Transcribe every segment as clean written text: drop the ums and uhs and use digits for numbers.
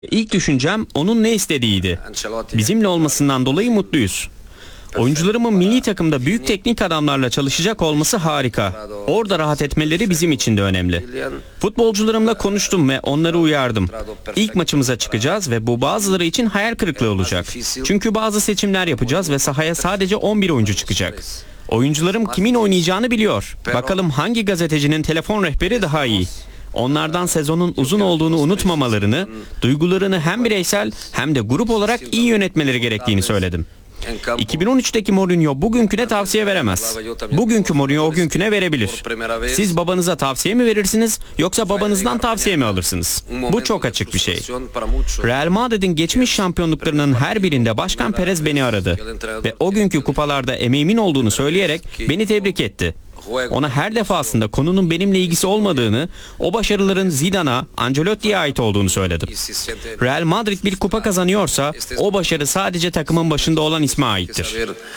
İlk düşüncem onun ne istediğiydi. Bizimle olmasından dolayı mutluyuz. Oyuncularımın milli takımda büyük teknik adamlarla çalışacak olması harika. Orada rahat etmeleri bizim için de önemli. Futbolcularımla konuştum ve onları uyardım. İlk maçımıza çıkacağız ve bu bazıları için hayal kırıklığı olacak. Çünkü bazı seçimler yapacağız ve sahaya sadece 11 oyuncu çıkacak. Oyuncularım kimin oynayacağını biliyor. Bakalım hangi gazetecinin telefon rehberi daha iyi. Onlardan sezonun uzun olduğunu unutmamalarını, duygularını hem bireysel hem de grup olarak iyi yönetmeleri gerektiğini söyledim. 2013'teki Mourinho bugünküne tavsiye veremez. Bugünkü Mourinho o günküne verebilir. Siz babanıza tavsiye mi verirsiniz yoksa babanızdan tavsiye mi alırsınız? Bu çok açık bir şey. Real Madrid'in geçmiş şampiyonluklarının her birinde Başkan Perez beni aradı ve o günkü kupalarda emeğimin olduğunu söyleyerek beni tebrik etti. Ona her defasında konunun benimle ilgisi olmadığını, o başarıların Zidane'a, Ancelotti'ye ait olduğunu söyledim. Real Madrid bir kupa kazanıyorsa o başarı sadece takımın başında olan isme aittir.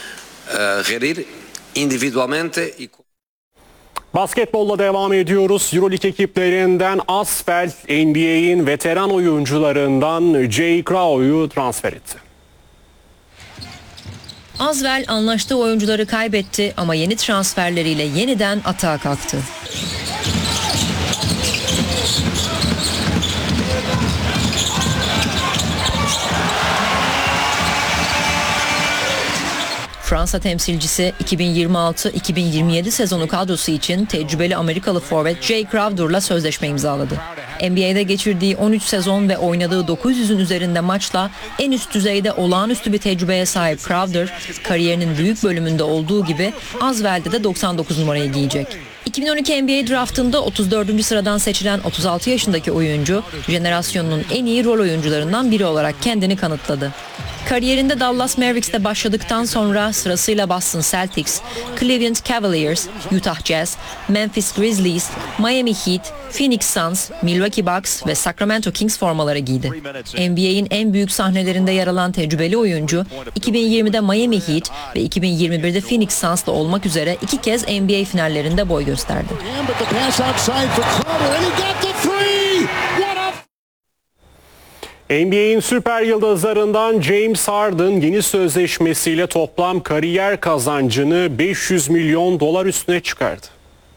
Basketbolla devam ediyoruz. Euroleague ekiplerinden Asvel, NBA'in veteran oyuncularından Jay Crow'yu transfer etti. Asvel anlaştığı oyuncuları kaybetti ama yeni transferleriyle yeniden atağa kalktı. Fransa temsilcisi 2026-2027 sezonu kadrosu için tecrübeli Amerikalı forvet Jay Crowder'la sözleşme imzaladı. NBA'de geçirdiği 13 sezon ve oynadığı 900'ün üzerinde maçla en üst düzeyde olağanüstü bir tecrübeye sahip Crowder, kariyerinin büyük bölümünde olduğu gibi Asvel'de de 99 numarayı giyecek. 2012 NBA draftında 34. sıradan seçilen 36 yaşındaki oyuncu, jenerasyonunun en iyi rol oyuncularından biri olarak kendini kanıtladı. Kariyerinde Dallas Mavericks'te başladıktan sonra sırasıyla Boston Celtics, Cleveland Cavaliers, Utah Jazz, Memphis Grizzlies, Miami Heat, Phoenix Suns, Milwaukee Bucks ve Sacramento Kings formaları giydi. NBA'in en büyük sahnelerinde yer alan tecrübeli oyuncu, 2020'de Miami Heat ve 2021'de Phoenix Suns'ta olmak üzere 2 kez NBA finallerinde boy gösterdi. NBA'in süper yıldızlarından James Harden yeni sözleşmesiyle toplam kariyer kazancını 500 milyon dolar üstüne çıkardı.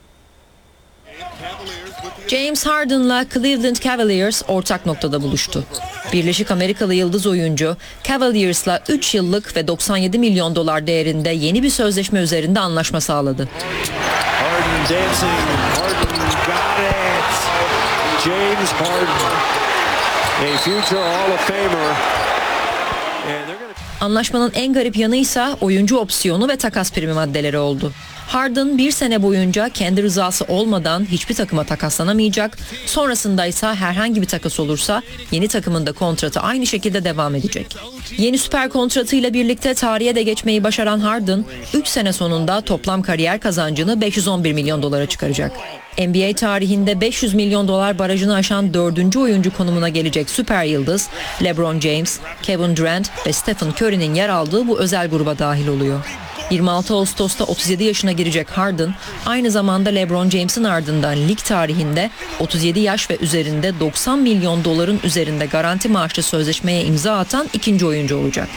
James Harden'la Cleveland Cavaliers ortak noktada buluştu. Birleşik Amerikalı yıldız oyuncu Cavaliers'la 3 yıllık ve 97 milyon dolar değerinde yeni bir sözleşme üzerinde anlaşma sağladı. Harden dancing. Harden got it. James Harden, a future Hall of Famer. Anlaşmanın en garip yanı ise oyuncu opsiyonu ve takas primi maddeleri oldu. Harden bir sene boyunca kendi rızası olmadan hiçbir takıma takaslanamayacak, sonrasında ise herhangi bir takas olursa yeni takımında kontratı aynı şekilde devam edecek. Yeni süper kontratıyla birlikte tarihe de geçmeyi başaran Harden, 3 sene sonunda toplam kariyer kazancını 511 milyon dolara çıkaracak. NBA tarihinde 500 milyon dolar barajını aşan 4. oyuncu konumuna gelecek süper yıldız, LeBron James, Kevin Durant ve Stephen Curry'nin yer aldığı bu özel gruba dahil oluyor. 26 Ağustos'ta 37 yaşına girecek Harden, aynı zamanda LeBron James'in ardından lig tarihinde 37 yaş ve üzerinde 90 milyon doların üzerinde garanti maaşlı sözleşmeye imza atan ikinci oyuncu olacak.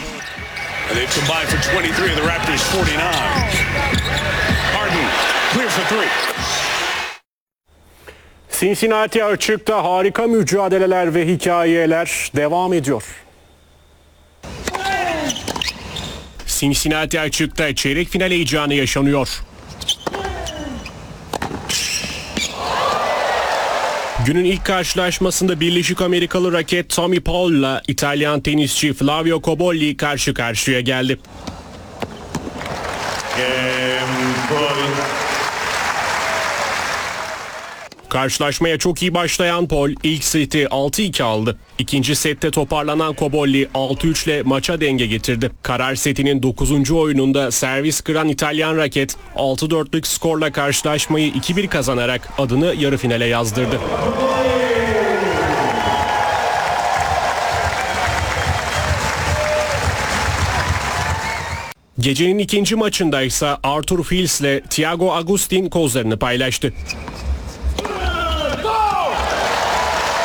Cincinnati açıkta harika mücadeleler ve hikayeler devam ediyor. Cincinnati açıkta çeyrek final heyecanı yaşanıyor. Günün ilk karşılaşmasında Birleşik Amerikalı raket Tommy Paul ile İtalyan tenisçi Flavio Cobolli karşı karşıya geldi. Karşılaşmaya çok iyi başlayan Paul ilk seti 6-2 aldı. İkinci sette toparlanan Cobolli 6-3 ile maça denge getirdi. Karar setinin 9. oyununda servis kıran İtalyan raket 6-4'lük skorla karşılaşmayı 2-1 kazanarak adını yarı finale yazdırdı. Gecenin ikinci maçında ise Arthur Fils ile Thiago Agustin kozlarını paylaştı.